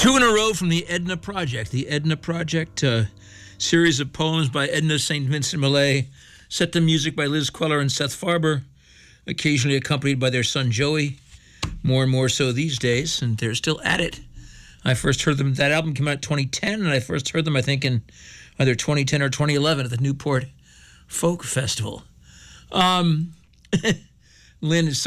Two in a row from the Edna Project. The Edna Project, series of poems by Edna St. Vincent Millay, set to music by Liz Queller and Seth Farber, occasionally accompanied by their son Joey, more and more so these days, and they're still at it. I first heard them, that album came out in 2010, and I first heard them, I think, in either 2010 or 2011 at the Newport Folk Festival. Lynn is